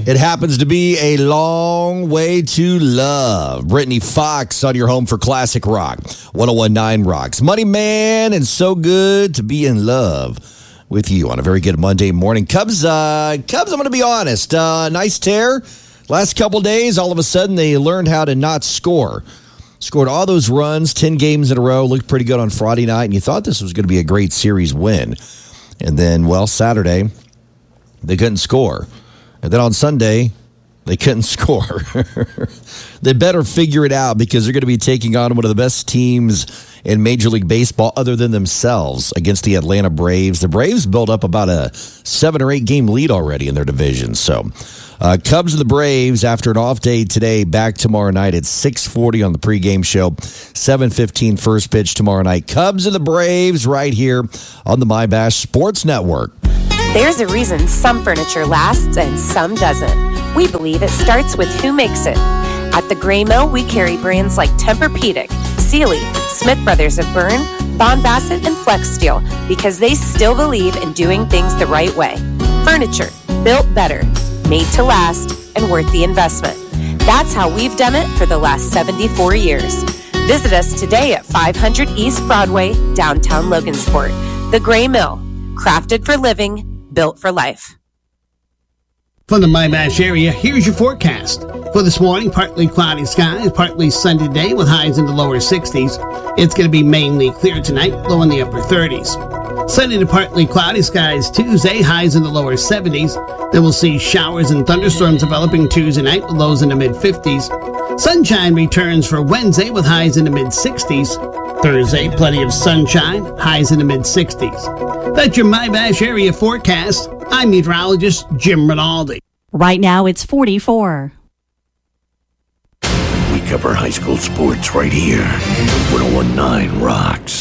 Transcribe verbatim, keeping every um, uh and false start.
It happens to be a long way to love. Brittany Fox on your home for classic rock. one oh one point nine Rocks. Money Man, and so good to be in love with you on a very good Monday morning. Cubs, uh, Cubs, I'm going to be honest. Uh, nice tear. Last couple days, all of a sudden, they learned how to not score. Scored all those runs, ten games in a row, looked pretty good on Friday night, and you thought this was going to be a great series win. And then, well, Saturday, they couldn't score. And then on Sunday, they couldn't score. They better figure it out because they're going to be taking on one of the best teams in Major League Baseball other than themselves against the Atlanta Braves. The Braves built up about a seven or eight game lead already in their division. So uh, Cubs and the Braves after an off day today, back tomorrow night at six forty on the pregame show, seven fifteen first pitch tomorrow night. Cubs and the Braves right here on the MyBash Sports Network. There's a reason some furniture lasts and some doesn't. We believe it starts with who makes it. At the Gray Mill, we carry brands like Tempur-Pedic, Sealy, Smith Brothers of Bern, Bond Bassett, and Flex Steel because they still believe in doing things the right way. Furniture, built better, made to last, and worth the investment. That's how we've done it for the last seventy-four years. Visit us today at five hundred East Broadway, downtown Logansport. The Gray Mill, crafted for living, built for life. From the MyBash area, here's your forecast. For this morning, partly cloudy skies, partly sunny today with highs in the lower sixties. It's going to be mainly clear tonight, low in the upper thirties. Sunny to partly cloudy skies Tuesday, highs in the lower seventies. Then we'll see showers and thunderstorms developing Tuesday night with lows in the mid-fifties. Sunshine returns for Wednesday with highs in the mid-sixties. Thursday, plenty of sunshine, highs in the mid-sixties. That's your MyBash area forecast. I'm meteorologist Jim Rinaldi. Right now, it's forty-four. We cover high school sports right here. one oh one point nine Rocks.